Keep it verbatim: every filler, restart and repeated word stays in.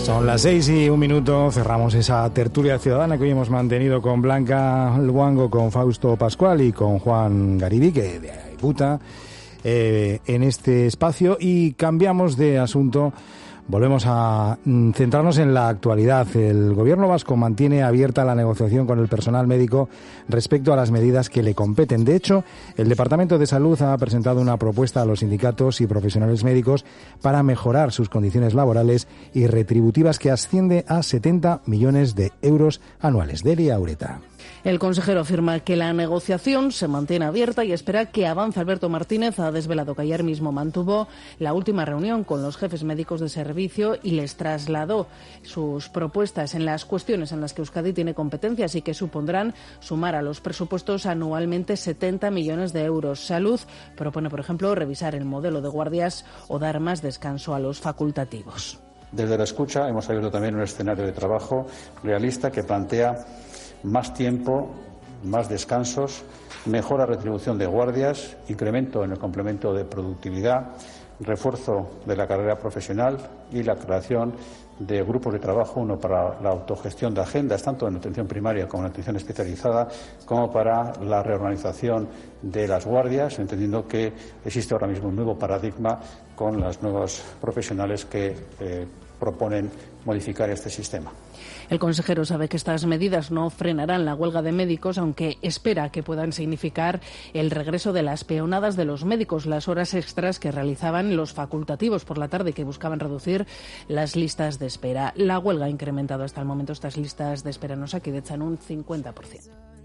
Son las seis y un minuto, cerramos esa tertulia ciudadana que hoy hemos mantenido con Blanca Luango, con Fausto Pascual y con Juan Garibí, que de Aiputa, eh, en este espacio, y cambiamos de asunto. Volvemos a centrarnos en la actualidad. El gobierno vasco mantiene abierta la negociación con el personal médico respecto a las medidas que le competen. De hecho, el Departamento de Salud ha presentado una propuesta a los sindicatos y profesionales médicos para mejorar sus condiciones laborales y retributivas que asciende a setenta millones de euros anuales. Delia Aureta. El consejero afirma que la negociación se mantiene abierta y espera que avance. Alberto Martínez ha desvelado que ayer mismo mantuvo la última reunión con los jefes médicos de servicio y les trasladó sus propuestas en las cuestiones en las que Euskadi tiene competencias y que supondrán sumar a los presupuestos anualmente setenta millones de euros. Salud propone, por ejemplo, revisar el modelo de guardias o dar más descanso a los facultativos. Desde la escucha hemos abierto también un escenario de trabajo realista que plantea más tiempo, más descansos, mejora retribución de guardias, incremento en el complemento de productividad, refuerzo de la carrera profesional y la creación de grupos de trabajo, uno para la autogestión de agendas, tanto en atención primaria como en atención especializada, como para la reorganización de las guardias, entendiendo que existe ahora mismo un nuevo paradigma con los nuevos profesionales que eh, proponen modificar este sistema. El consejero sabe que estas medidas no frenarán la huelga de médicos, aunque espera que puedan significar el regreso de las peonadas de los médicos, las horas extras que realizaban los facultativos por la tarde y que buscaban reducir las listas de espera. La huelga ha incrementado hasta el momento estas listas de espera en Osakidetza en un cincuenta por ciento.